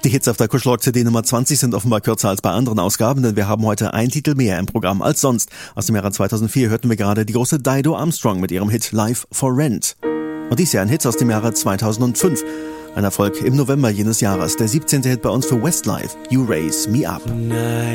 Die Hits auf der Kuschelrock-CD Nummer 20 sind offenbar kürzer als bei anderen Ausgaben, denn wir haben heute einen Titel mehr im Programm als sonst. Aus dem Jahre 2004 hörten wir gerade die große Dido Armstrong mit ihrem Hit Live for Rent. Und dies Jahr ein Hit aus dem Jahre 2005. Ein Erfolg im November jenes Jahres, der 17. Hit bei uns für Westlife, You Raise Me Up.